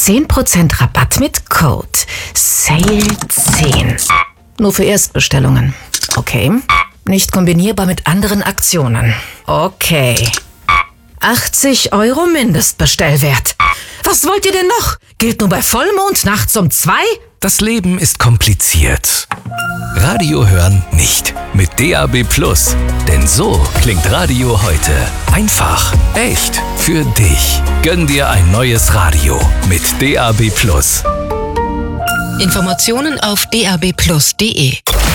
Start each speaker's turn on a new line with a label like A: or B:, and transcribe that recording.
A: 10% Rabatt mit Code SALE10. Nur für Erstbestellungen. Okay. Nicht kombinierbar mit anderen Aktionen. Okay. 80 € Mindestbestellwert. Was wollt ihr denn noch? Gilt nur bei Vollmond nachts um 2?
B: Das Leben ist kompliziert. Radio hören nicht. Mit DAB+. Denn so klingt Radio heute. Einfach, echt, für dich. Gönn dir ein neues Radio mit DAB+.
C: Informationen auf dabplus.de